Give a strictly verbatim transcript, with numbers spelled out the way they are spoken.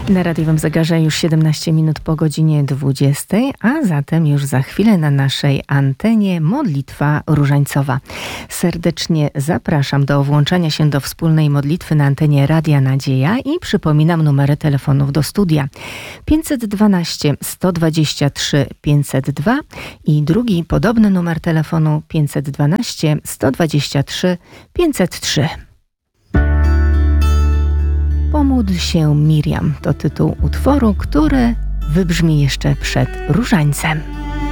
Na radiowym zegarze już siedemnaście minut po godzinie dwudziestej, a zatem już za chwilę na naszej antenie modlitwa różańcowa. Serdecznie zapraszam do włączania się do wspólnej modlitwy na antenie Radia Nadzieja i przypominam numery telefonów do studia pięćset dwanaście sto dwadzieścia trzy pięćset dwa i drugi podobny numer telefonu pięćset dwanaście sto dwadzieścia trzy pięćset trzy. Pomódl się Miriam to tytuł utworu, który wybrzmi jeszcze przed różańcem.